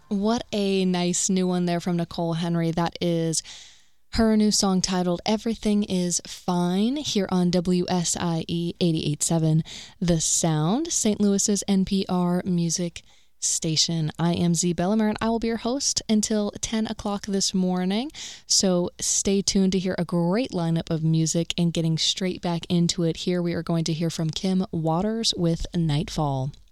What a nice new one there from Nicole Henry. That is her new song titled Everything Is Fine here on WSIE 88.7 The Sound, St. Louis's NPR music station. I am Z Bellamere, and I will be your host until 10 o'clock this morning. So stay tuned to hear a great lineup of music, and getting straight back into it here, we are going to hear from Kim Waters with Nightfall.